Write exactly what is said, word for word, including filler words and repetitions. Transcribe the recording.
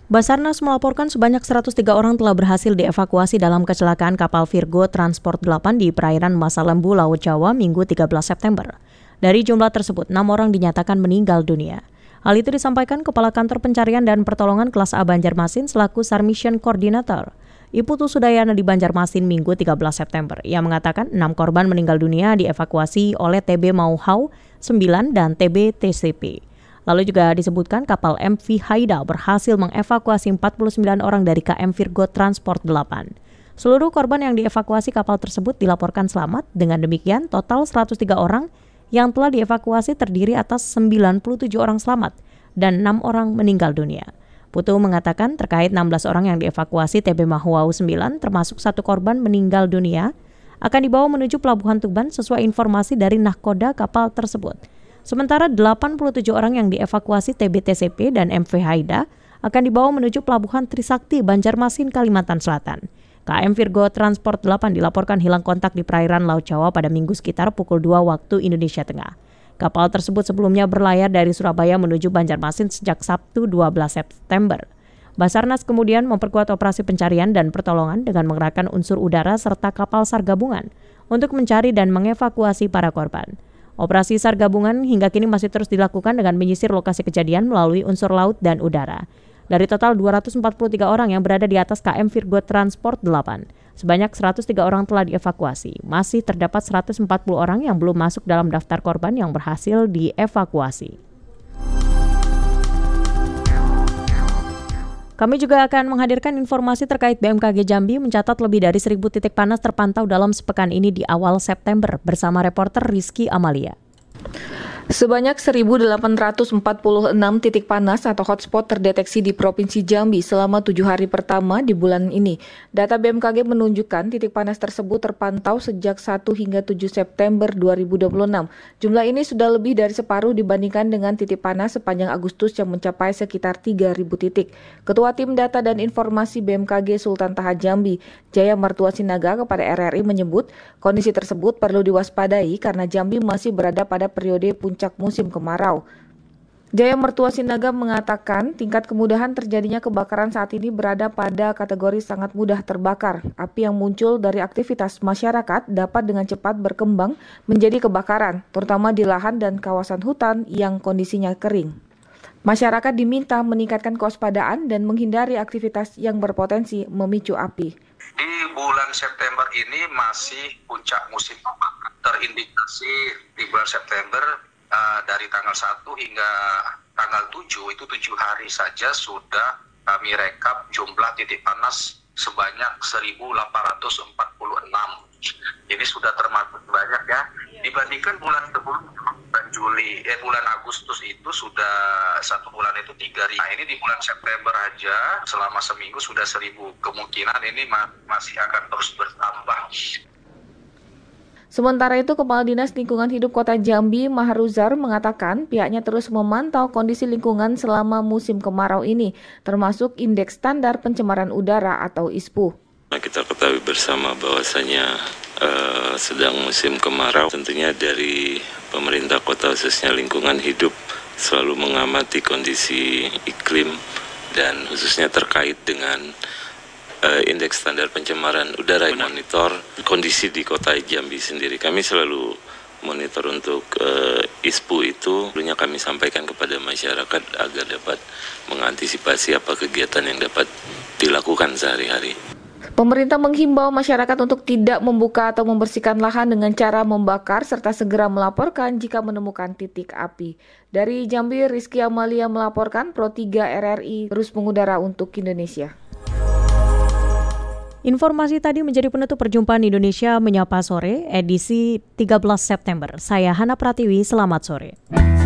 Basarnas melaporkan sebanyak seratus tiga orang telah berhasil dievakuasi dalam kecelakaan kapal Virgo Transport delapan di perairan Masa Lembu, Laut Jawa, Minggu tiga belas September. Dari jumlah tersebut, enam orang dinyatakan meninggal dunia. Hal itu disampaikan Kepala Kantor Pencarian dan Pertolongan Kelas A Banjarmasin selaku Sarmission Coordinator, Iputu Sudayana di Banjarmasin Minggu tiga belas September. Ia mengatakan enam korban meninggal dunia dievakuasi oleh T B Mauhau sembilan dan T B T C P. Lalu juga disebutkan kapal M V Haida berhasil mengevakuasi empat puluh sembilan orang dari K M Virgo Transport delapan. Seluruh korban yang dievakuasi kapal tersebut dilaporkan selamat. Dengan demikian, total seratus tiga orang yang telah dievakuasi terdiri atas sembilan puluh tujuh orang selamat dan enam orang meninggal dunia. Putu mengatakan terkait enam belas orang yang dievakuasi T B Mahuau sembilan, termasuk satu korban meninggal dunia, akan dibawa menuju Pelabuhan Tuban sesuai informasi dari nahkoda kapal tersebut. Sementara delapan puluh tujuh orang yang dievakuasi T B T C P dan M V Haida akan dibawa menuju Pelabuhan Trisakti, Banjarmasin, Kalimantan Selatan. K M Virgo Transport delapan dilaporkan hilang kontak di perairan Laut Jawa pada Minggu sekitar pukul dua waktu Indonesia Tengah. Kapal tersebut sebelumnya berlayar dari Surabaya menuju Banjarmasin sejak Sabtu dua belas September. Basarnas kemudian memperkuat operasi pencarian dan pertolongan dengan mengerahkan unsur udara serta kapal SAR gabungan untuk mencari dan mengevakuasi para korban. Operasi SAR gabungan hingga kini masih terus dilakukan dengan menyisir lokasi kejadian melalui unsur laut dan udara. Dari total dua ratus empat puluh tiga orang yang berada di atas K M Virgo Transport delapan, sebanyak seratus tiga orang telah dievakuasi. Masih terdapat seratus empat puluh orang yang belum masuk dalam daftar korban yang berhasil dievakuasi. Kami juga akan menghadirkan informasi terkait B M K G Jambi mencatat lebih dari seribu titik panas terpantau dalam sepekan ini di awal September bersama reporter Rizky Amalia. Sebanyak seribu delapan ratus empat puluh enam titik panas atau hotspot terdeteksi di Provinsi Jambi selama tujuh hari pertama di bulan ini. Data B M K G menunjukkan titik panas tersebut terpantau sejak satu hingga tujuh September dua ribu dua puluh enam. Jumlah ini sudah lebih dari separuh dibandingkan dengan titik panas sepanjang Agustus yang mencapai sekitar tiga ribu titik. Ketua Tim Data dan Informasi B M K G Sultan Taha Jambi, Jaya Mertua Sinaga kepada R R I menyebut kondisi tersebut perlu diwaspadai karena Jambi masih berada pada periode puncak musim kemarau. Jaya Mertua Sinaga mengatakan tingkat kemudahan terjadinya kebakaran saat ini berada pada kategori sangat mudah terbakar. Api yang muncul dari aktivitas masyarakat dapat dengan cepat berkembang menjadi kebakaran, terutama di lahan dan kawasan hutan yang kondisinya kering. Masyarakat diminta meningkatkan kewaspadaan dan menghindari aktivitas yang berpotensi memicu api. Di bulan September ini masih puncak musim kebakaran. Terindikasi di bulan September uh, dari tanggal satu hingga tanggal tujuh, itu tujuh hari saja sudah kami rekap jumlah titik panas sebanyak seribu delapan ratus empat puluh enam. Ini sudah termasuk banyak ya. Dibandingkan bulan sebelumnya, bulan Juli, eh bulan Agustus itu sudah satu bulan itu tiga ribu. Nah ini di bulan September aja selama seminggu sudah seribu. Kemungkinan ini ma- masih akan terus bertambah. Sementara itu, Kepala Dinas Lingkungan Hidup Kota Jambi, Maharuzar, mengatakan pihaknya terus memantau kondisi lingkungan selama musim kemarau ini, termasuk Indeks Standar Pencemaran Udara atau I S P U. Kita ketahui bersama bahwasanya uh, sedang musim kemarau. Tentunya dari pemerintah kota khususnya lingkungan hidup selalu mengamati kondisi iklim dan khususnya terkait dengan uh, indeks standar pencemaran udara, monitor kondisi di kota Jambi sendiri. Kami selalu monitor untuk uh, I S P U itu, dulunya kami sampaikan kepada masyarakat agar dapat mengantisipasi apa kegiatan yang dapat dilakukan sehari-hari. Pemerintah menghimbau masyarakat untuk tidak membuka atau membersihkan lahan dengan cara membakar serta segera melaporkan jika menemukan titik api. Dari Jambi, Rizky Amalia melaporkan, Pro tiga R R I terus mengudara untuk Indonesia. Informasi tadi menjadi penutup perjumpaan Indonesia Menyapa Sore edisi tiga belas September. Saya Hana Pratiwi, selamat sore.